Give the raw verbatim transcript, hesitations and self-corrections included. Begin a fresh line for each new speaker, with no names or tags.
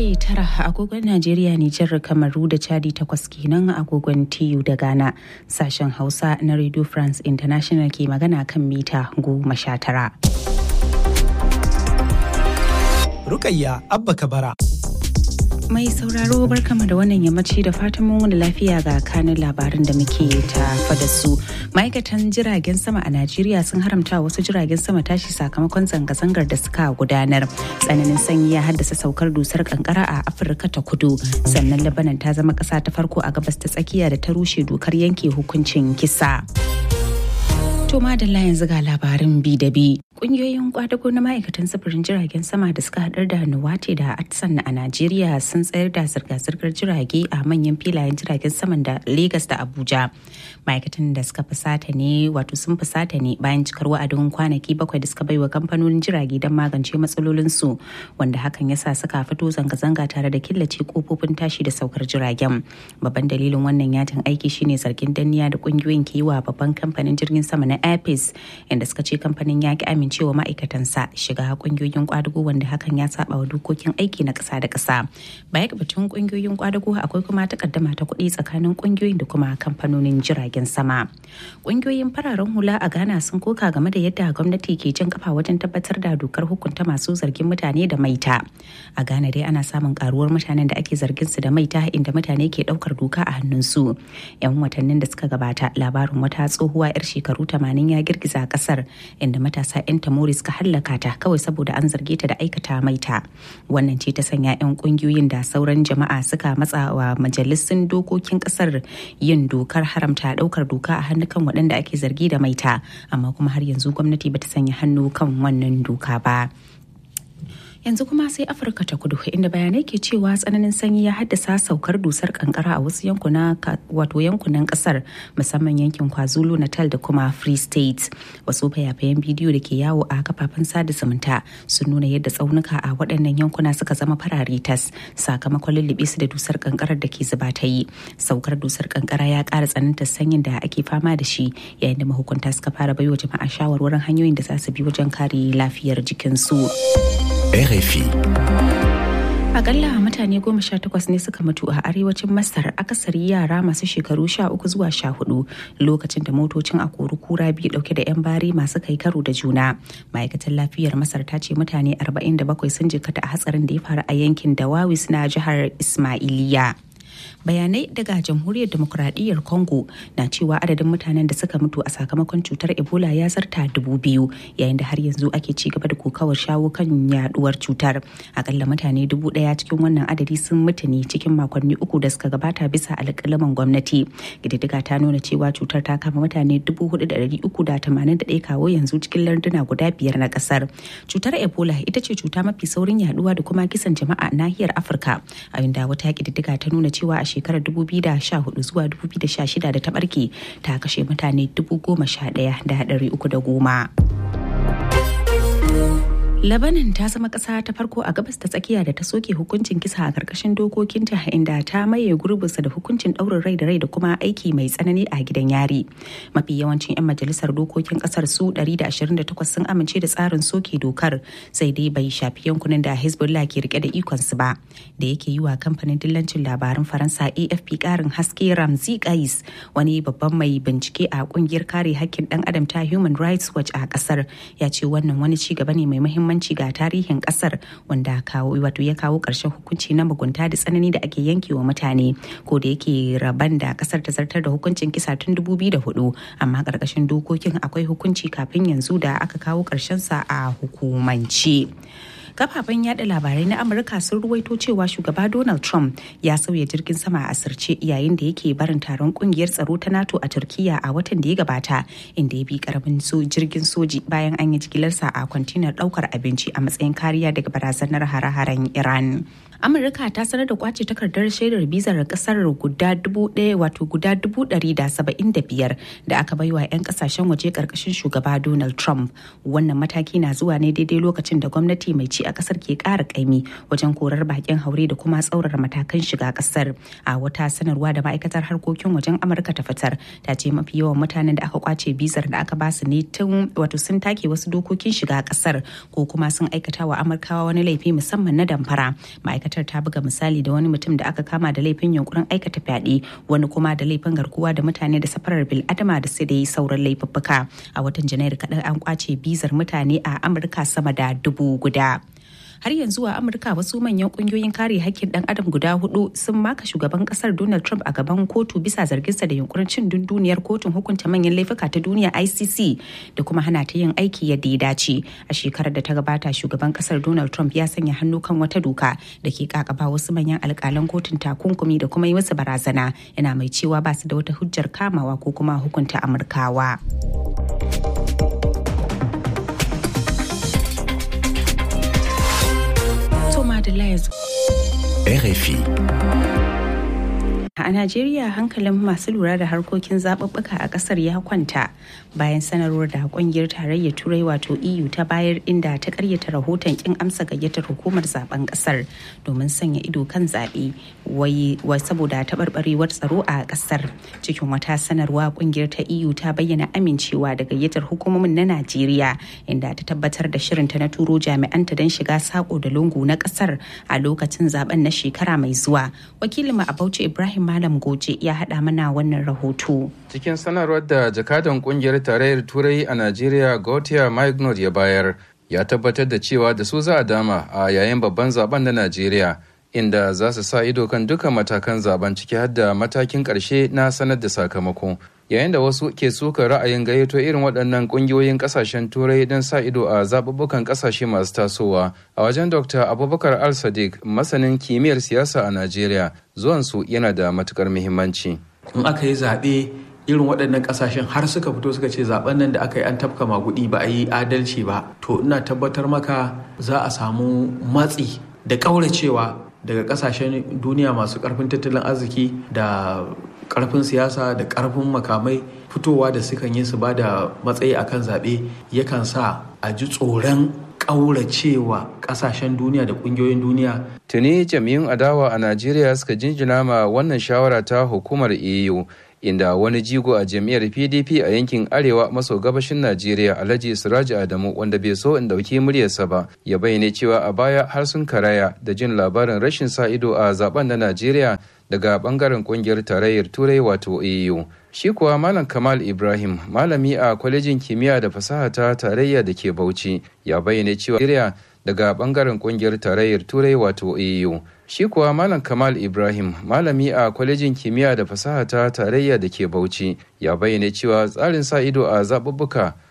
karfe tara agogon Najeriya, Nijar, Kamaru da Chadi, takwas kenan agogon T U da Ghana. Sashen Hausa na Radio France International ke magana kan mita goma sha tara.
Rukayya Abba Kabara.
Mai sauraro barkama da wannan yammaci da fatan mun wani lafiya ga kanin labarin da muke tafa da su. Ma'aikatan jiragen sama a Najeriya sun haramta wasu jiragen sama tashi sakamakon zanga-zangar da suka gudanar. Tsananin sanyi ya haddasa saukar dusar kankara a Afirka ta Kudu. Sannan Lebanon ta zama ƙasa ta farko a gabas ta tsakiya da ta rushe dokar yanke hukuncin kisa. To madalla yanzu ga labarin bi da bi. Kungiyoyin kwadago na ma'aikatan sufurin jiragen sama da suka haɗar da Nuwate da Atsan a Najeriya sun tsayar da zirga-zirgar jirage a manyan filayen jiragen saman da Legas da Abuja. Ma'aikatan da suka fusata ne wato sun fusata ne bayan cikar wa'adin kwanaki bakwai da suka baiwa kamfanonin jirage don magance matsalolinsu, wanda hakan ya sa suka fito zanga-zanga tare da killace kofofin tashi da saukar jiragen. Babban dalilin wannan yajin aiki shine zargin danniya da kungiyoyin ke yi wa babban kamfanin jirgin sama na Airpeace, inda suka ce kamfanin ya ki amincewa ma'aikatansa shiga kungiyoyin kwadago, wanda hakan ya saba wa dokokin aiki na ƙasa da ƙasa. Baya ga batun kungiyoyin kwadago, akwai kuma takaddama ta kuɗi tsakanin kungiyoyin da kuma kamfanonin jiragen sama. Kungiyoyin fararen hula a Ghana sun koka game da yadda gwamnati ke jan kafa wajen tabbatar da dokar hukunta masu zargin mutane da maita. A Ghana dai ana samun karuwar mutanen da ake zargin su da maita, inda mutane ke ɗaukar doka a hannunsu. 'Yan watannin da suka gabata, labarin wata tsohuwa 'yar shekaru tamanin ya girgiza kasar, inda matasa 'yan tamori suka hallaka ta kawai saboda an zarge ta da aikata maita. Wannan ce ta sanya 'yan kungiyoyin da sauran jama'a suka matsa wa majalisun dokokin kasar yin dokar haramta daukar doka a hannu kan waɗanda ake zargi da maita, amma kuma har yanzu gwamnati bata sanya hannu kan wannan doka ba. Yanzu kuma sai Afirka ta Kudu, inda bayanai ke cewa tsananin sanyi ya haddasa saukar dusar kankara a wasu yankuna wato yankunan kasar, musamman yankin KwaZulu Natal da kuma Free State. Wasu fayafayen bidiyo da ke yawo a kafafen sada zumunta sun nuna yadda tsaunuka a waɗannan yankuna suka zama farare tas sakamakon lullube su da dusar kankarar da ke zuba ta yi. Saukar dusar kankara ya ƙara tsanantar sanyin da ake fama da shi, yayin da mahukunta suka fara baiwa jama'a shawarwarin hanyoyin da za su bi wajen kare lafiyar jikinsu.
R F I.
Akalla mutane goma sha takwas ne suka mutu a arewacin Masar, akasari yara masu shekaru sha uku zuwa sha hudu, lokacin da motocin akori kura biyu dauke da 'yan bari masu kai karo da juna. Ma'aikatar lafiyar Masar ta ce mutane arba'in da bakwai sun jikkata a hatsarin da ya faru a yankin Dawawis na jihar Ismailiya. Bayanai daga Jamhuriyar Demokuraɗiyyar Congo na cewa adadin mutanen da suka mutu a sakamakon cutar Ebola ya zarta dubu biyu, yayin da har yanzu ake ci gaba da kokawar shawo kan yaduwar cutar. Akalla mutane dubu ɗaya cikin wannan adadi sun mutu ne cikin makonni uku da suka gabata, bisa alƙalaman gwamnati. Ƙididdiga ta nuna cewa cutar ta kama mutane dubu hudu da ɗari uku da tamanin da ɗaya kawo yanzu cikin larduna guda biyar na ƙasar. Cutar Ebola ita ce cuta mafi saurin yaduwa da kuma kisan jama'a nahiyar Afirka, a inda wata ƙididdiga ta nuna cewa a shekarar dubu biyu da sha hudu zuwa dubu biyu da sha shida da ta barke ta kashe mutane dubu goma sha ɗaya da ɗari uku da goma. Lebanon ta zama ƙasa ta farko a gabas ta tsakiya da ta soke hukuncin kisa a ƙarƙashin dokokinta, inda ta maye gurbinsa da hukuncin ɗaurin rai da rai da kuma aiki mai tsanani a gidan yari. Mafi yawancin 'yan majalisar dokokin ƙasar su ɗari da ashirin da takwas sun amince da tsarin soke dokar, sai dai bai shafi yankunan da Hezbollah ke rike da ikonsu ba. Da yake yi wa kamfanin dillancin labaran Faransa A F P ƙarin haske, Ramzi Qais, wani babban mai bincike a ƙungiyar kare haƙƙin ɗan adam ta Human Rights Watch a ƙasar, ya ce wannan wani ci gaba ne mai muhimmanci ga tarihin kasar, wanda kawo wato ya kawo ƙarshen hukunci na mugunta da tsanani da ake yankewa mutane, ko da yake raban da kasar ta zartar da hukuncin kisa tun dubu biyu da hudu, amma ƙarƙashin dokokin akwai hukunci kafin yanzu da aka kawo ƙarshen sa a hukumance. Kafafen yada labarai na Amurka sun ruwaito cewa shugaba Donald Trump ya sauya jirgin sama a asirce yayin da yake barin taron kungiyar tsaro ta NATO a Turkiya a watan da ya gabata, inda ya bi karamin jirgin soji bayan an yi jigilarsa a kwantinar daukar abinci a matsayin kariya daga barazanar hare-haren Iran. Amurka ta sanar da kwace takardar shaidar bizar kasar guda dubu ɗaya wato guda dubu ɗari da saba'in da biyar da aka baiwa 'yan kasashen waje karkashin shugaba Donald Trump. Wannan mataki na zuwa ne daidai lokacin da gwamnati mai ci a kasar ke ƙara ƙaimi wajen korar bakin haure da kuma tsaurara matakan shiga kasar. A wata sanarwa da ma'aikatar harkokin wajen Amurka ta fitar, ta ce mafi yawan mutanen da aka kwace bizar da aka basu ne tun wato sun take wasu dokokin shiga kasar ko kuma sun aikata wa Amurkawa wani laifi musamman na damfara. Ma'aikatar ma'aikatar ta buga misali da wani mutum da aka kama da laifin yunkurin aikata fyaɗe, wani kuma da laifin garkuwa da mutane da safarar bil'adama da sai da yi sauran laifuffuka. A watan Janairu kaɗai an kwace bizar mutane a Amurka sama da dubu guda. Har yanzu a Amurka wasu manyan kungiyoyin kare hakkin dan adam guda hudu sun maka shugaban kasar Donald Trump a gaban kotu bisa zarginsa da yunkurin cin dunduniyar kotun hukunta manyan laifuka ta duniya I C C da kuma hana ta yin aiki yadda ya dace. A shekarar da ta gabata shugaban kasar Donald Trump ya sanya hannu kan wata doka da ke kakaba wasu manyan alkalan kotun takunkumi da kuma yi musu barazana, yana mai cewa ba su da wata hujjar kamawa ko kuma hukunta Amurkawa.
R F I.
A Najeriya hankalin masu lura da harkokin zaɓuɓɓuka a ƙasar ya kwanta bayan sanarwar da ƙungiyar tarayyar Turai wato E U ta bayar inda ta ƙaryata rahoton kin amsa gayyatar hukumar zaben ƙasar domin sanya ido kan zaɓe wai saboda taɓarɓarewar tsaro a ƙasar. Cikin wata sanarwa ƙungiyar ta E U ta bayyana amincewa da gayyatar hukumomin na Najeriya inda ta tabbatar da shirinta na turo jami'anta don shiga sako da lungu na ƙasar a lokacin zaben na shekara mai zuwa. Wakilinmu a Bauchi Ibrahim Malam Goje ya haɗa mana wannan rahoto.
Cikin sanarwar da jakadan kungiyar tarayyar Turai a Najeriya Gautier Magnod ya bayar, ya tabbatar da cewa da su za a dama a yayin babban zaben na Najeriya, inda za su sa ido kan dukkan matakan zaben ciki har da matakin ƙarshe na sanar da sakamako. Yayin da wasu ke suka ra'ayin gayyato irin waɗannan ƙungiyoyin ƙasashen Turai don sa ido a zaɓuɓɓukan ƙasashe masu tasowa, a wajen Dokta Abubakar Al-Sadiq, masanin kimiyyar siyasa a Najeriya, zuwansu yana da matuƙar muhimmanci.
In aka yi zaɓe irin waɗannan ƙasashen har suka fito suka ce zaɓen nan da aka yi an tafka maguɗi ba a yi adalci ba, to ina tabbatar maka za a samu matsi da ƙauracewa daga ƙasashen duniya masu ƙarfin tattalin arziki da ƙarfin siyasa da ƙarfin makamai. Fitowa da sukan yi su ba da matsayi akan zaɓe yakan sa a ji tsoron ƙauracewa ƙasashen duniya da ƙungiyoyin duniya.
Tuni jam'iyyun adawa a Najeriya suka jinjina ma wannan shawara ta hukumar E U, inda wani jigo a jam'iyyar P D P a yankin arewa maso gabashin Najeriya, Alhaji Siraji Adamu, wanda bai so in dauki muryarsa ba, ya bayyana cewa a baya har sun karaya da jin labarin rashin sa ido a zaben na Najeriya daga bangaren kungiyar tarayyar Turai wato E U. Shi kuwa Malam Kamal Ibrahim, malami a kwalejin kimiyya da fasaha ta tarayya da ke Bauchi, ya bayyana cewa Najeriya daga bangaren kungiyar tarayyar Turai wato E U. Shi kuwa Malam Kamal Ibrahim, malami a kwalejin kimiyya da fasaha ta tarayya da ke Bauchi, ya bayyana cewa tsarin sa ido a zaɓuɓɓuka